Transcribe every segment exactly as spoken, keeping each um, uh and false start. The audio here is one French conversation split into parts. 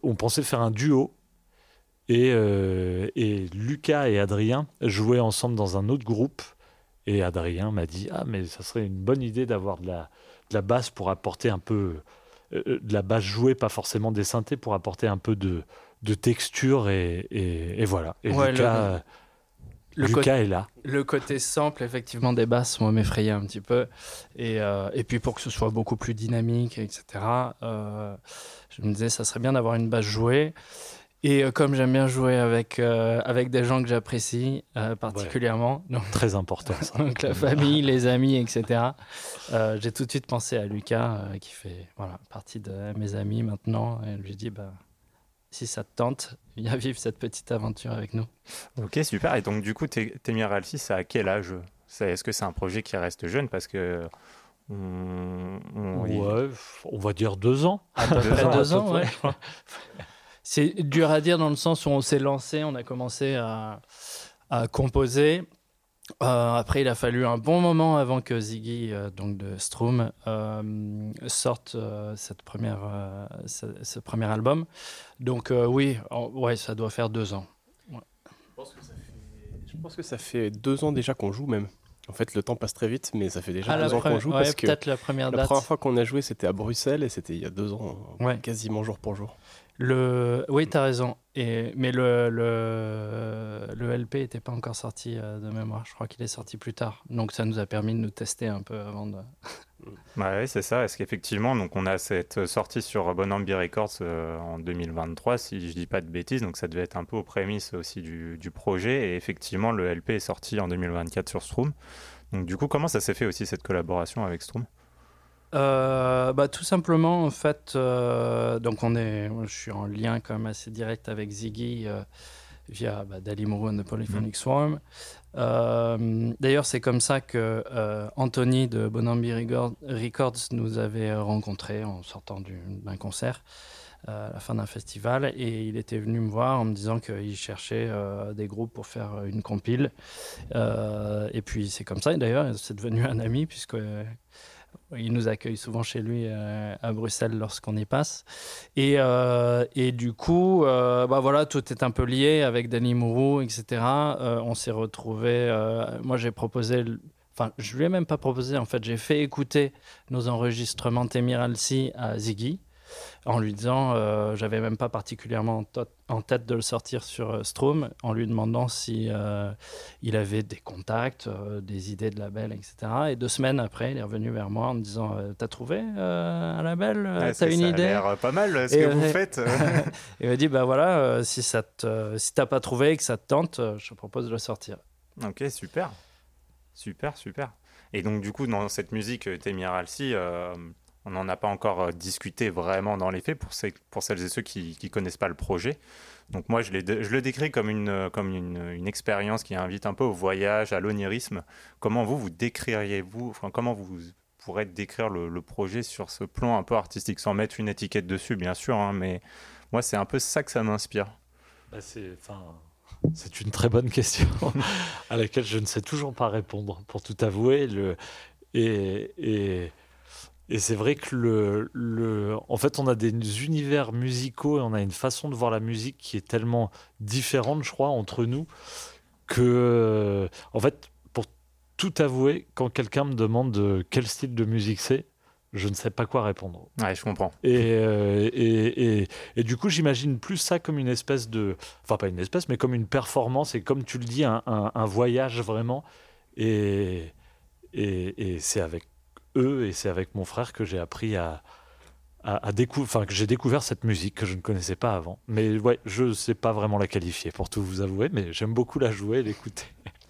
on pensait faire un duo. Et, euh, et Lucas et Adrien jouaient ensemble dans un autre groupe. Et Adrien m'a dit « Ah, mais ça serait une bonne idée d'avoir de la, de la basse pour apporter un peu... Euh, de la basse jouée, pas forcément des synthés, pour apporter un peu de, de texture. Et, et, et voilà. Et Ouais, Lucas, le, le Lucas côté, est là. Le côté sample, effectivement, des basses, moi, m'effrayait un petit peu. Et, euh, et puis, pour que ce soit beaucoup plus dynamique, et cetera, euh, je me disais, ça serait bien d'avoir une basse jouée. Et euh, comme j'aime bien jouer avec, euh, avec des gens que j'apprécie euh, particulièrement, ouais, donc, très important ça. Donc la famille, les amis, et cetera, euh, j'ai tout de suite pensé à Lucas, euh, qui fait voilà, partie de mes amis maintenant. Et je lui ai dit, bah, si ça te tente, viens vivre cette petite aventure avec nous. Ok, super. Et donc du coup, Temir Alcy, c'est à quel âge? c'est, Est-ce que c'est un projet qui reste jeune? Parce que... On, on, ouais, on va dire deux ans. À peu près deux ans, ouais, je crois. C'est dur à dire dans le sens où on s'est lancé, on a commencé à, à composer. Euh, après, il a fallu un bon moment avant que Ziggy, euh, donc de Stroom, euh, sorte euh, cette première, euh, ce, ce premier album. Donc euh, oui, oh, ouais, ça doit faire deux ans. Ouais. Je pense que ça fait, je pense que ça fait deux ans déjà qu'on joue même. En fait, le temps passe très vite, mais ça fait déjà ah, deux ans pre- qu'on joue. Ouais, parce peut-être que la première la date. La première fois qu'on a joué, c'était à Bruxelles et c'était il y a deux ans, ouais. Quasiment jour pour jour. Le... Oui, tu as raison. Et... Mais le, le... le L P n'était pas encore sorti euh, de mémoire. Je crois qu'il est sorti plus tard. Donc ça nous a permis de nous tester un peu avant de... Ouais, c'est ça. Est-ce qu'effectivement, donc on a cette sortie sur Bonambi Records euh, en deux mille vingt-trois, si je dis pas de bêtises, donc ça devait être un peu aux prémices aussi du, du projet. Et effectivement, le L P est sorti en deux mille vingt-quatre sur Stroom. Donc du coup, comment ça s'est fait aussi cette collaboration avec Stroom? Euh, bah, tout simplement, en fait, euh, donc on est, je suis en lien quand même assez direct avec Ziggy euh, via bah, Dali Moreau and the Polyphonic mmh. Swarm. Euh, d'ailleurs, c'est comme ça que euh, Anthony de Bonambi Records nous avait rencontrés en sortant du, d'un concert euh, à la fin d'un festival, et il était venu me voir en me disant qu'il cherchait euh, des groupes pour faire une compile. Euh, et puis c'est comme ça, et d'ailleurs, c'est devenu un ami puisque il nous accueille souvent chez lui euh, à Bruxelles lorsqu'on y passe. Et, euh, et du coup, euh, bah voilà, tout est un peu lié avec Danny Mourou, et cetera. Euh, on s'est retrouvés... Euh, moi, j'ai proposé... Enfin, je lui ai même pas proposé, en fait. J'ai fait écouter nos enregistrements Temir Alcy à Ziggy, en lui disant, euh, j'avais même pas particulièrement en, to- en tête de le sortir sur euh, Stroom, en lui demandant si euh, il avait des contacts, euh, des idées de label, et cetera. Et deux semaines après, il est revenu vers moi en me disant, euh, t'as trouvé euh, un label, euh, ouais, t'as une ça idée? Ça a l'air pas mal ce et que euh, vous faites. Il m'a dit, bah voilà, euh, si ça te, euh, si t'as pas trouvé et que ça te tente, euh, je te propose de le sortir. Ok, super, super, super. Et donc du coup, dans cette musique Temir Alcy, euh, on n'en a pas encore discuté vraiment dans les faits pour, ces, pour celles et ceux qui ne connaissent pas le projet. Donc moi, je, je le décris comme, une, comme une, une expérience qui invite un peu au voyage, à l'onirisme. Comment vous, vous décririez-vous, enfin, comment vous pourrez décrire le, le projet sur ce plan un peu artistique, sans mettre une étiquette dessus, bien sûr, hein, mais moi, c'est un peu ça que ça m'inspire. Bah c'est, c'est une très bonne question à laquelle je ne sais toujours pas répondre, pour tout avouer. Le, et... et... Et c'est vrai que le, le, en fait, on a des univers musicaux et on a une façon de voir la musique qui est tellement différente, je crois, entre nous, que, en fait, pour tout avouer, quand quelqu'un me demande quel style de musique c'est, je ne sais pas quoi répondre. Ouais, je comprends. Et, euh, et, et, et du coup, j'imagine plus ça comme une espèce de... Enfin, pas une espèce, mais comme une performance et comme tu le dis, un, un, un voyage vraiment. Et, et, et c'est avec eux et c'est avec mon frère que j'ai appris à, à, à découvrir, enfin que j'ai découvert cette musique que je ne connaissais pas avant. Mais ouais, je ne sais pas vraiment la qualifier pour tout vous avouer, mais j'aime beaucoup la jouer et l'écouter.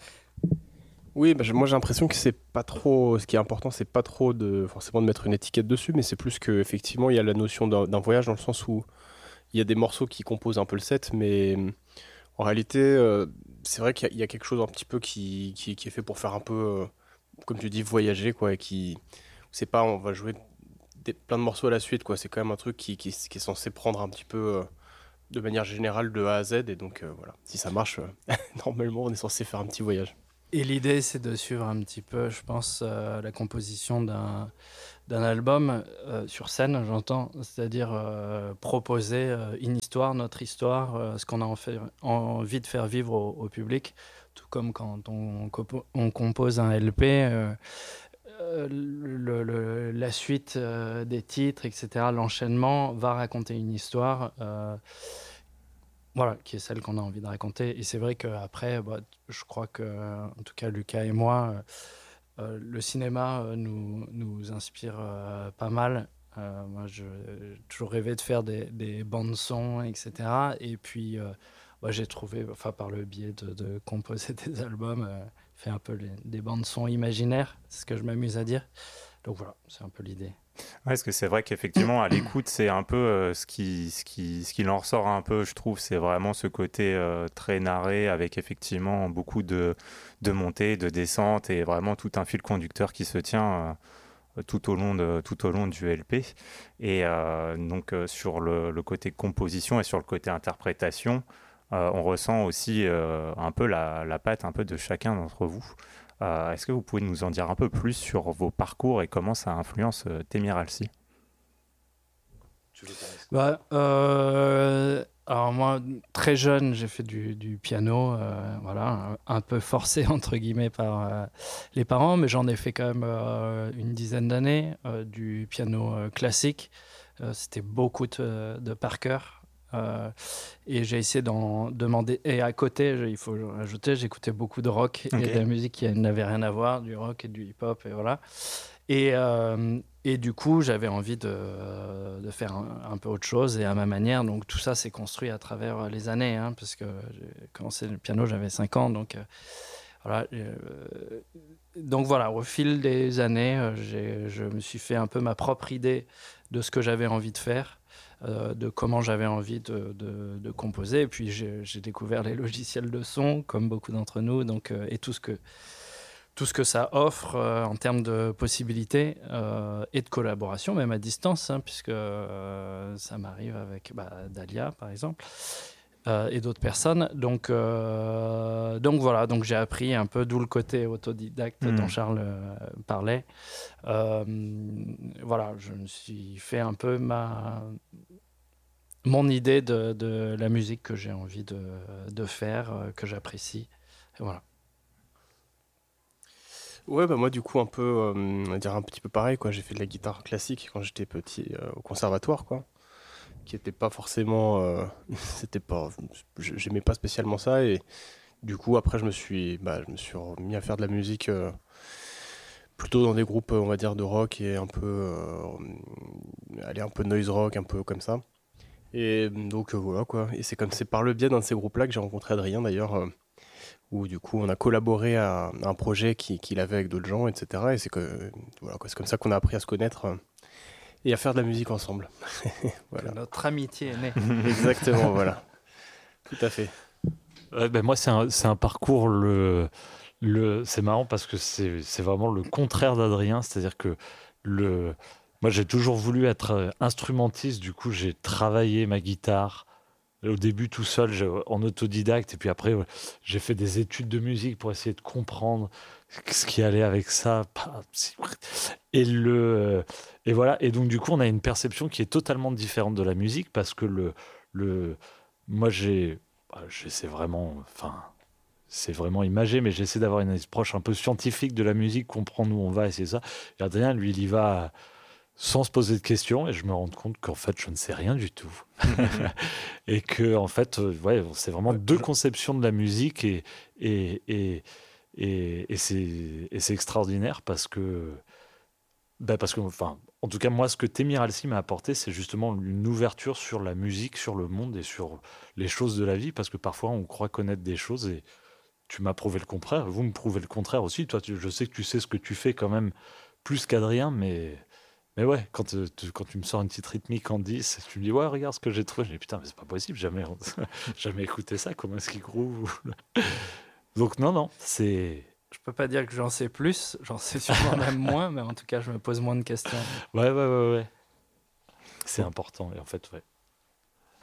Oui, bah, moi j'ai l'impression que c'est pas trop. Ce qui est important, c'est pas trop de forcément de mettre une étiquette dessus, mais c'est plus que effectivement il y a la notion d'un, d'un voyage dans le sens où il y a des morceaux qui composent un peu le set, mais en réalité, euh, c'est vrai qu'il y a, il y a quelque chose un petit peu qui, qui, qui est fait pour faire un peu, euh, comme tu dis, voyager, quoi, et qui, c'est pas, on va jouer des, plein de morceaux à la suite, quoi. C'est quand même un truc qui, qui, qui est censé prendre un petit peu, euh, de manière générale, de A à Z, et donc euh, voilà. Si ça marche, euh, normalement, on est censé faire un petit voyage. Et l'idée, c'est de suivre un petit peu, je pense, euh, la composition d'un, d'un album euh, sur scène, j'entends, c'est-à-dire euh, proposer euh, une histoire, notre histoire, euh, ce qu'on a en fait, envie de faire vivre au, au public, tout comme quand on, compo- on compose un L P, euh, euh, le, le- la suite euh, des titres, et cetera, l'enchaînement va raconter une histoire. Euh, Voilà, qui est celle qu'on a envie de raconter. Et c'est vrai qu'après, bah, je crois que, en tout cas, Lucas et moi, euh, euh, le cinéma euh, nous, nous inspire euh, pas mal. Euh, moi, je- j'ai toujours rêvé de faire des, des bandes-sons, et cetera. Et puis, euh, bah, j'ai trouvé, enfin, par le biais de, de composer des albums, euh, faire un peu les- des bandes-sons imaginaires, c'est ce que je m'amuse à dire. Donc voilà, c'est un peu l'idée. Ouais, parce que c'est vrai qu'effectivement, à l'écoute, c'est un peu euh, ce qui, ce qui, ce qui en ressort un peu, je trouve, c'est vraiment ce côté euh, très narré, avec effectivement beaucoup de, de montées, de descentes, et vraiment tout un fil conducteur qui se tient euh, tout au long de, tout au long du L P. Et euh, donc, euh, sur le, le côté composition et sur le côté interprétation, euh, on ressent aussi euh, un peu la, la patte un peu de chacun d'entre vous. Euh, est-ce que vous pouvez nous en dire un peu plus sur vos parcours et comment ça influence euh, Temiralsi? Bah, euh, alors moi, très jeune, j'ai fait du, du piano, euh, voilà, un, un peu forcé entre guillemets par euh, les parents, mais j'en ai fait quand même euh, une dizaine d'années, euh, du piano euh, classique. Euh, c'était beaucoup de, de par cœur. Euh, et j'ai essayé d'en demander. Et à côté, je- il faut ajouter, j'écoutais beaucoup de rock Ok. et de la musique qui n'avait rien à voir, du rock et du hip-hop, et voilà. Et, euh, et du coup, j'avais envie de, de faire un, un peu autre chose et à ma manière. Donc tout ça s'est construit à travers les années, hein, parce que j'ai commencé le piano, j'avais cinq ans. Donc euh, voilà. euh, donc voilà, au fil des années, euh, j'ai, je me suis fait un peu ma propre idée de ce que j'avais envie de faire, euh, de comment j'avais envie de, de- de composer. Et puis j'ai, j'ai découvert les logiciels de son, comme beaucoup d'entre nous, donc, euh, et tout ce que tout ce que ça offre euh, en termes de possibilités euh, et de collaboration, même à distance, hein, puisque euh, ça m'arrive avec bah, Dahlia, par exemple, euh, et d'autres personnes. Donc, euh, donc voilà, donc j'ai appris un peu, d'où le côté autodidacte Hmm. dont Charles euh, parlait. Euh, voilà, je me suis fait un peu ma, mon idée de, de la musique que j'ai envie de, de faire, euh, que j'apprécie. Et voilà. Ouais, bah moi du coup un peu, euh, on va dire un petit peu pareil quoi. J'ai fait de la guitare classique quand j'étais petit euh, au conservatoire quoi, qui était pas forcément, euh, c'était pas, j- j'aimais pas spécialement ça et du coup après je me suis, bah, je me suis remis à faire de la musique euh, plutôt dans des groupes on va dire de rock et un peu, euh, aller un peu noise rock, un peu comme ça. Et donc euh, voilà quoi. Et c'est comme c'est par le biais d'un de ces groupes-là que j'ai rencontré Adrien d'ailleurs. Euh, où du coup on a collaboré à, à un projet qui- qu'il avait avec d'autres gens, et cetera. Et c'est que voilà, quoi, c'est comme ça qu'on a appris à se connaître euh, et à faire de la musique ensemble. Voilà. Que notre amitié est née. Exactement, voilà. Tout à fait. Ouais, ben moi, c'est un, c'est un parcours, le, le, c'est marrant parce que c'est, c'est vraiment le contraire d'Adrien, c'est-à-dire que le, moi, j'ai toujours voulu être euh, instrumentiste, du coup, j'ai travaillé ma guitare au début tout seul, j'ai- en autodidacte, et puis après, ouais, j'ai fait des études de musique pour essayer de comprendre ce qui allait avec ça. Et, le, et voilà, et donc du coup, on a une perception qui est totalement différente de la musique parce que le, le, moi, j'ai, bah, j'essaie vraiment, enfin, c'est vraiment imagé, mais j'essaie d'avoir une approche un peu scientifique de la musique, comprendre où on va, et c'est ça. Et Adrien, lui, il y va sans se poser de questions, et je me rends compte qu'en fait, je ne sais rien du tout. Et que, en fait, euh, ouais, c'est vraiment deux conceptions de la musique, et, et, et, et, et c'est, et c'est extraordinaire parce que, bah parce que, enfin, en tout cas, moi, ce que Témir Alsi m'a apporté, c'est justement une ouverture sur la musique, sur le monde et sur les choses de la vie, parce que parfois, on croit connaître des choses, et tu m'as prouvé le contraire, vous me prouvez le contraire aussi. Toi, tu- je sais que tu sais ce que tu fais quand même plus qu'Adrien, mais, mais ouais, quand, euh, tu, quand tu me sors une petite rythmique en dix, tu me dis, ouais, regarde ce que j'ai trouvé. Je dis, putain, mais c'est pas possible, jamais, jamais écouté ça, comment est-ce qu'il groove? Donc, non, non, c'est. Je peux pas dire que j'en sais plus, j'en sais sûrement même moins, mais en tout cas, je me pose moins de questions. Ouais, ouais, ouais, ouais. C'est important, et en fait, ouais.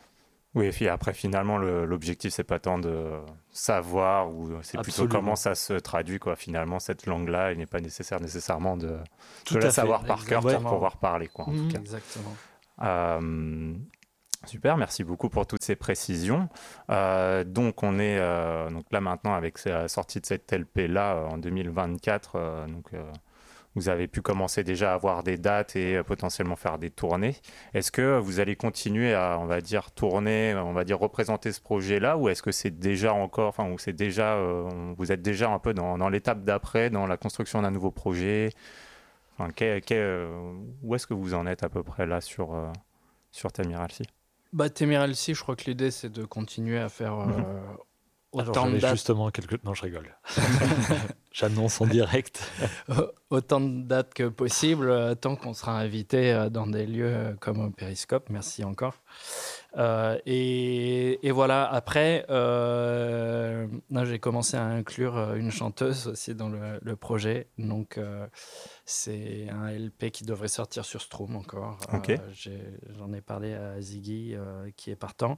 Oui, et puis après, finalement, le, l'objectif, c'est pas tant de savoir, ou c'est plutôt Absolument. comment ça se traduit, quoi. Finalement, cette langue-là, il n'est pas nécessaire nécessairement de, Tout de à la fait. savoir par cœur pour Exactement. pouvoir parler, quoi, en Mhm. tout cas. Exactement. Euh, super, merci beaucoup pour toutes ces précisions. Euh, donc, on est euh, donc là maintenant avec la sortie de cette L P-là euh, en deux mille vingt-quatre. Euh, donc, euh, vous avez pu commencer déjà à avoir des dates et euh, potentiellement faire des tournées. Est-ce que vous allez continuer à, on va dire, tourner, on va dire, représenter ce projet-là, ou est-ce que c'est déjà encore, enfin, ou c'est déjà, euh, vous êtes déjà un peu dans, dans l'étape d'après, dans la construction d'un nouveau projet? Enfin, qu'est- qu'est- euh, où est-ce que vous en êtes à peu près là sur, euh, sur Temiralsi? Bah, Temiralsi, je crois que l'idée, c'est de continuer à faire euh, Mhm. Alors, autant de j'avais dates. justement quelques... Non, je rigole. J'annonce en direct. Autant de dates que possible, euh, tant qu'on sera invité euh, dans des lieux euh, comme au Périscope. Merci encore. Euh, et, et voilà, après, euh, là, j'ai commencé à inclure euh, une chanteuse aussi dans le, le projet. Donc, euh, c'est un L P qui devrait sortir sur Stroom encore. Ok. Euh, j'ai- j'en ai parlé à Ziggy, euh, qui est partant.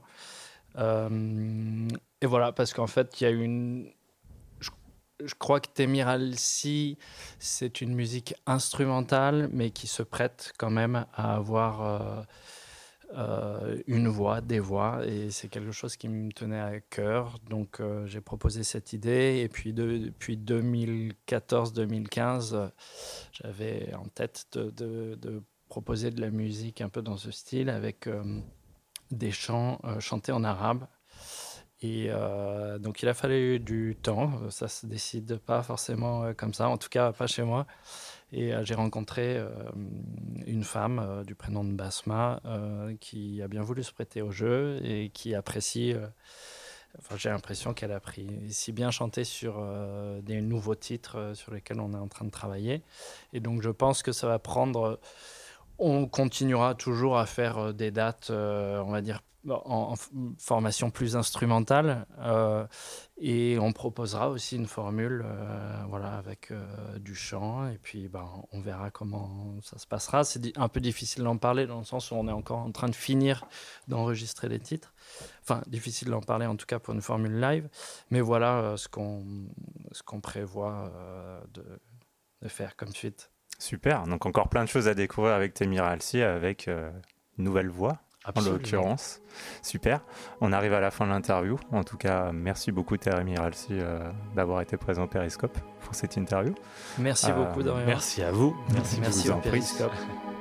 Euh, et voilà, parce qu'en fait, il y a une... Je, je crois que Temiralsi, c'est une musique instrumentale, mais qui se prête quand même à avoir euh, euh, une voix, des voix, et c'est quelque chose qui me tenait à cœur. Donc, euh, j'ai proposé cette idée, et puis de- depuis deux mille quatorze deux mille quinze, euh, j'avais en tête de, de- de proposer de la musique un peu dans ce style, avec euh, des chants euh, chantés en arabe. Et euh, donc, il a fallu du temps. Ça se décide pas forcément euh, comme ça, en tout cas pas chez moi. Et euh, j'ai rencontré euh, une femme euh, du prénom de Basma euh, qui a bien voulu se prêter au jeu et qui apprécie. euh, Enfin, j'ai l'impression qu'elle a pris si bien chanté sur euh, des nouveaux titres euh, sur lesquels on est en train de travailler. Et donc, je pense que ça va prendre. On continuera toujours à faire euh, des dates, euh, on va dire, en, en f- formation plus instrumentale. euh, et on proposera aussi une formule euh, voilà, avec euh, du chant. Et puis, ben, on verra comment ça se passera. C'est di- un peu difficile d'en parler dans le sens où on est encore en train de finir d'enregistrer les titres. Enfin, difficile d'en parler en tout cas pour une formule live. Mais voilà euh, ce qu'on ce qu'on prévoit euh, de, de faire comme suite. Super, donc encore plein de choses à découvrir avec Temiralsi, avec euh, une nouvelle voix en Absolument. l'occurrence. Super, on arrive à la fin de l'interview. En tout cas, merci beaucoup Temiralsi euh, d'avoir été présent au Périscope pour cette interview. Merci Euh, beaucoup, Dorian. Merci à vous. Merci, je vous au en prie. Périscope.